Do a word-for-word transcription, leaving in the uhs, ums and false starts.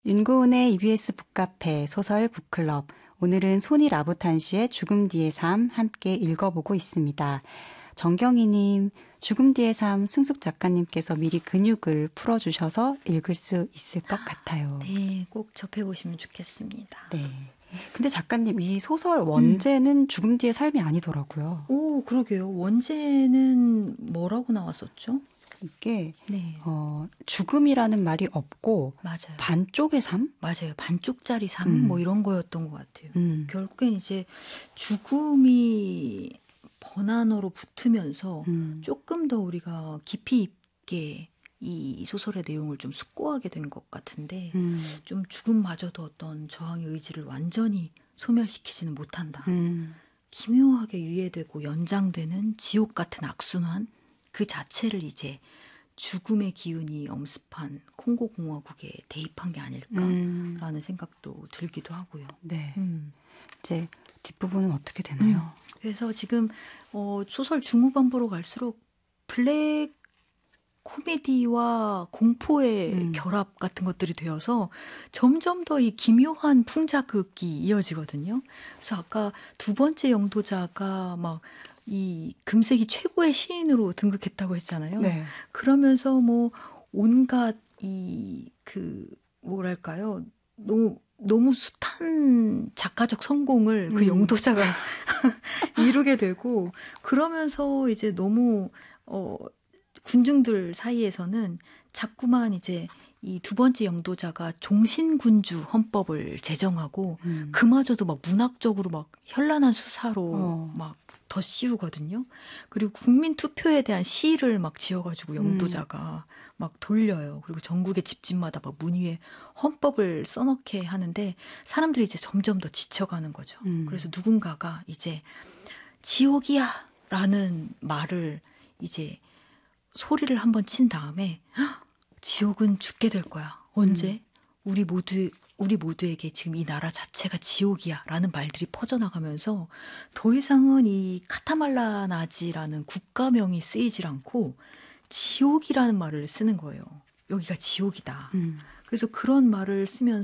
윤고은의 이비에스 북카페 소설 북클럽. 오늘은 소니 라부탄 씨의 죽음 뒤의 삶 함께 읽어보고 있습니다. 정경희님, 죽음 뒤의 삶 승숙 작가님께서 미리 근육을 풀어주셔서 읽을 수 있을 것 같아요. 네, 꼭 접해보시면 좋겠습니다. 네. 근데 작가님, 이 소설 원제는 음. 죽음 뒤의 삶이 아니더라고요. 오, 그러게요. 원제는 뭐라고 나왔었죠? 이게 네. 어, 죽음이라는 말이 없고 맞아요. 반쪽의 삶? 맞아요. 반쪽짜리 삶? 음. 뭐 이런 거였던 것 같아요. 음. 결국엔 이제 죽음이 번안어로 붙으면서 음. 조금 더 우리가 깊이 있게 이 소설의 내용을 좀 숙고하게 된 것 같은데 음. 좀 죽음마저도 어떤 저항의 의지를 완전히 소멸시키지는 못한다. 음. 기묘하게 유예되고 연장되는 지옥 같은 악순환 그 자체를 이제 죽음의 기운이 엄습한 콩고 공화국에 대입한 게 아닐까라는 음. 생각도 들기도 하고요. 네. 음. 이제 뒷부분은 어떻게 되나요? 음. 그래서 지금 어, 소설 중후반부로 갈수록 블랙 코미디와 공포의 음. 결합 같은 것들이 되어서 점점 더 이 기묘한 풍자극이 이어지거든요. 그래서 아까 두 번째 영도자가 막 이 금세기 최고의 시인으로 등극했다고 했잖아요. 네. 그러면서 뭐 온갖 이 그 뭐랄까요? 너무 너무 숱한 작가적 성공을 그 음. 영도자가 이루게 되고 그러면서 이제 너무 어 군중들 사이에서는 자꾸만 이제 이 두 번째 영도자가 종신군주 헌법을 제정하고 음. 그마저도 막 문학적으로 막 현란한 수사로 어. 막 더 씌우거든요. 그리고 국민 투표에 대한 시를 막 지어가지고 영도자가 음. 막 돌려요. 그리고 전국의 집집마다 막 문 위에 헌법을 써넣게 하는데 사람들이 이제 점점 더 지쳐가는 거죠. 음. 그래서 누군가가 이제 지옥이야 라는 말을 이제 소리를 한번 친 다음에 지옥은 죽게 될 거야. 언제? 음. 우리 모두 우리 모두에게 지금 이 나라 자체가 지옥이야 라는 말들이 퍼져나가면서 더 이상은 이 카타말라나지라는 국가명이 쓰이질 않고 지옥이라는 말을 쓰는 거예요. 여기가 지옥이다. 음. 그래서 그런 말을 쓰면서